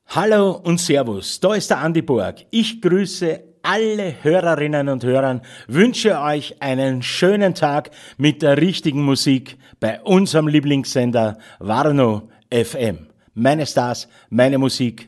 Hallo und Servus, da ist der Andi Borg. Ich grüße alle Hörerinnen und Hörer, wünsche euch einen schönen Tag mit der richtigen Musik bei unserem Lieblingssender Warnow FM. Meine Stars, meine Musik,